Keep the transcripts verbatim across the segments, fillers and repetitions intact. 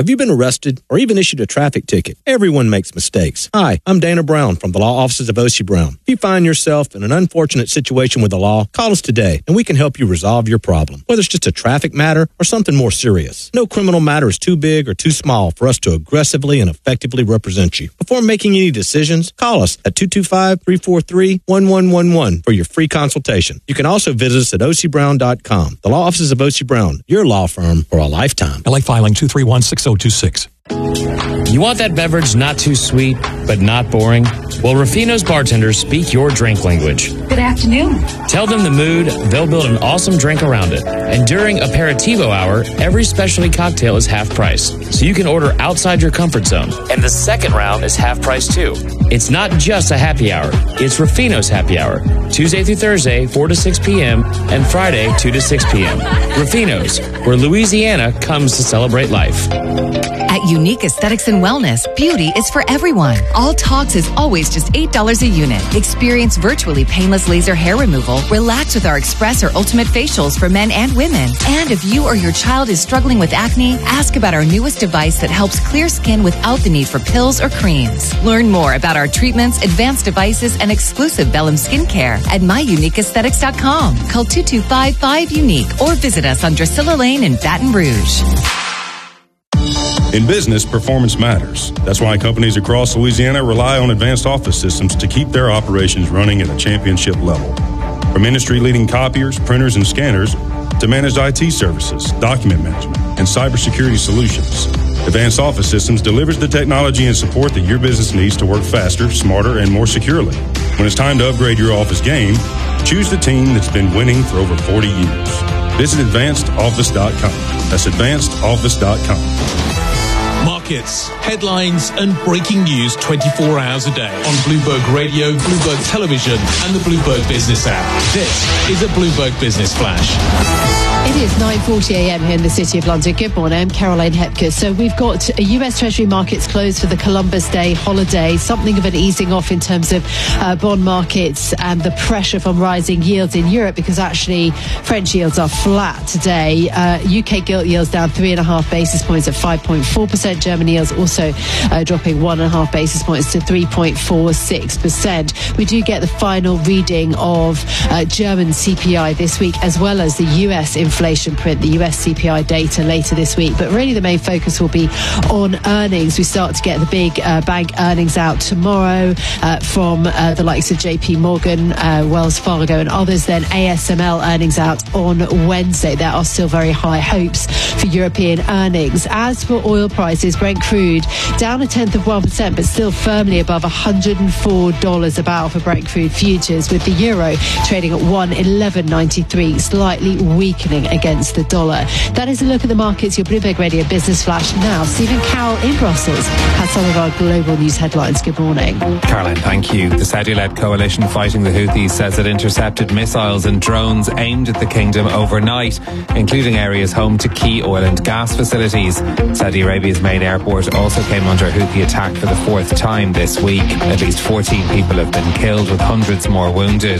Have you been arrested or even issued a traffic ticket? Everyone makes mistakes. Hi, I'm Dana Brown from the law offices of O C Brown. If you find yourself in an unfortunate situation with the law, call us today and we can help you resolve your problem, whether it's just a traffic matter or something more serious. No criminal matter is too big or too small for us to aggressively and effectively represent you. Before making any decisions, call us at two two five, three four three, one one one one for your free consultation. You can also visit us at O C brown dot com. The law offices of O C Brown, your law firm for a lifetime. L A filing two three one, six zero two six. You want that beverage not too sweet, but not boring? Well, Rufino's bartenders speak your drink language. Good afternoon. Tell them the mood, they'll build an awesome drink around it. And during Aperitivo Hour, every specialty cocktail is half price, so you can order outside your comfort zone. And the second round is half price too. It's not just a happy hour, it's Rufino's happy hour. Tuesday through Thursday, four to six p.m., and Friday, two to six p.m. Rufino's, where Louisiana comes to celebrate life. At Unique Aesthetics and Wellness, beauty is for everyone. All Togs is always just eight dollars a unit. Experience virtually painless laser hair removal. Relax with our Express or Ultimate facials for men and women. And if you or your child is struggling with acne, ask about our newest device that helps clear skin without the need for pills or creams. Learn more about our treatments, advanced devices, and exclusive Bellum skincare at my unique aesthetics dot com. Call two two five, five, unique or visit us on Drusilla Lane in Baton Rouge. In business, performance matters. That's why companies across Louisiana rely on advanced office systems to keep their operations running at a championship level. From industry-leading copiers, printers, and scanners to managed I T services, document management, and cybersecurity solutions, Advanced Office Systems delivers the technology and support that your business needs to work faster, smarter, and more securely. When it's time to upgrade your office game, choose the team that's been winning for over forty years. Visit advanced office dot com. That's advanced office dot com. Markets, headlines, and breaking news twenty-four hours a day on Bloomberg Radio, Bloomberg Television, and the Bloomberg Business app. This is a Bloomberg Business Flash. It is nine forty a.m. here in the City of London. Good morning, I'm Caroline Hepker. So we've got U S Treasury markets closed for the Columbus Day holiday, something of an easing off in terms of uh, bond markets and the pressure from rising yields in Europe, because actually French yields are flat today. Uh, U K gilt yields down three and a half basis points at five point four percent. German yields also uh, dropping one and a half basis points to three point four six percent. We do get the final reading of uh, German C P I this week, as well as the U S inflation print, the U S C P I data later this week. But really the main focus will be on earnings. We start to get the big uh, bank earnings out tomorrow uh, from uh, the likes of J P Morgan, uh, Wells Fargo and others. Then A S M L earnings out on Wednesday. There are still very high hopes for European earnings. As for oil prices, Brent crude down a tenth of one percent, but still firmly above one hundred four dollars a barrel for Brent crude futures, with the euro trading at one eleven ninety-three, slightly weakening against the dollar. That is a look at the markets. Your Bloomberg Radio Business Flash now. Stephen Carroll in Brussels has some of our global news headlines. Good morning. Caroline, thank you. The Saudi-led coalition fighting the Houthis says it intercepted missiles and drones aimed at the kingdom overnight, including areas home to key oil and gas facilities. Saudi Arabia's main airport also came under Houthi attack for the fourth time this week. At least fourteen people have been killed, with hundreds more wounded.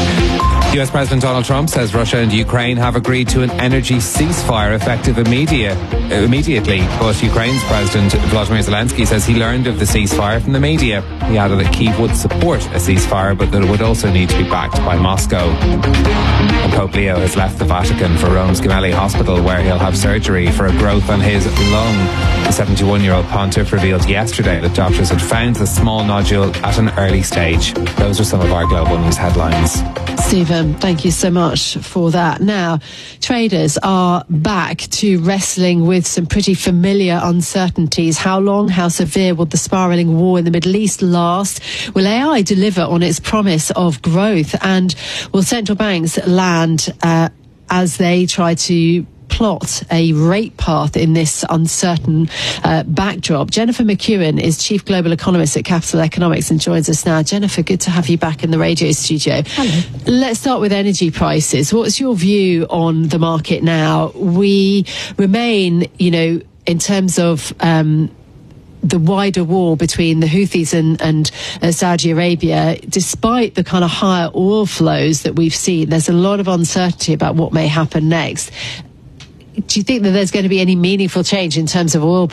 U S President Donald Trump says Russia and Ukraine have agreed to an energy ceasefire effective immediate, immediately. But Ukraine's President Volodymyr Zelensky says he learned of the ceasefire from the media. He added that Kyiv would support a ceasefire, but that it would also need to be backed by Moscow. And Pope Leo has left the Vatican for Rome's Gemelli Hospital, where he'll have surgery for a growth on his lung. The seventy-one-year-old pontiff revealed yesterday that doctors had found the small nodule at an early stage. Those are some of our global news headlines. Stephen, thank you so much for that. Now, traders are back to wrestling with some pretty familiar uncertainties. How long, how severe will the spiralling war in the Middle East last? Will A I deliver on its promise of growth? And will central banks land uh, as they try to plot a rate path in this uncertain uh, backdrop? Jennifer McEwen is Chief Global Economist at Capital Economics and joins us now. Jennifer, good to have you back in the radio studio. Hello. Let's start with energy prices. What's your view on the market now? We remain, you know, in terms of um, the wider war between the Houthis and, and uh, Saudi Arabia, despite the kind of higher oil flows that we've seen, there's a lot of uncertainty about what may happen next. Do you think that there's going to be any meaningful change in terms of oil